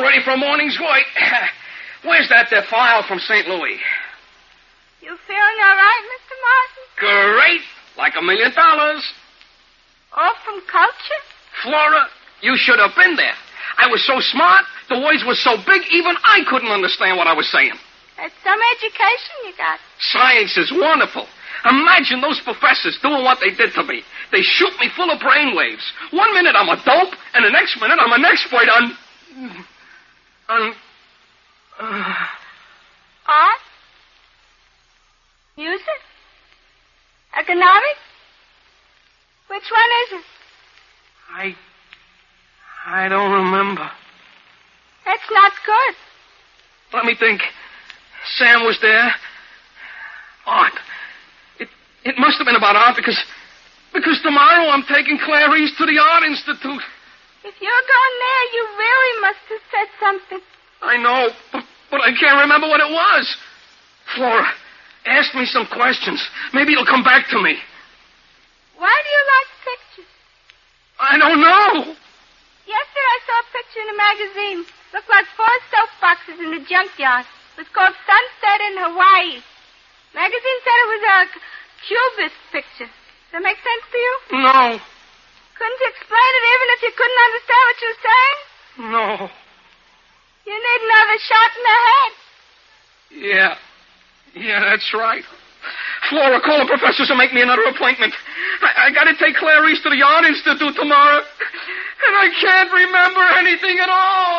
ready for a morning's work. Where's that there file from St. Louis? You feeling all right, Mr. Martin? Great. Like $1 million. All from culture? Flora, you should have been there. I was so smart, the words were so big, even I couldn't understand what I was saying. That's some education you got. Science is wonderful. Imagine those professors doing what they did to me. They shoot me full of brain waves. 1 minute I'm a dope, and the next minute I'm an expert on... Art? Music? Economics? Which one is it? I don't remember. That's not good. Let me think. Sam was there. Art. It must have been about art because tomorrow I'm taking Clarice to the Art Institute. If you're going there, you really must have said something. I know, but I can't remember what it was. Flora, ask me some questions. Maybe it'll come back to me. Why do you like pictures? I don't know. Yesterday I saw a picture in a magazine. Looked like 4 soap boxes in the junkyard. It was called Sunset in Hawaii. Magazine said it was a cubist picture. Does that make sense to you? No. Couldn't you explain it even if you couldn't understand what you were saying? No. You need another shot in the head. Yeah, that's right. Flora, call the professors and make me another appointment. I gotta take Clarice to the Art Institute tomorrow. And I can't remember anything at all.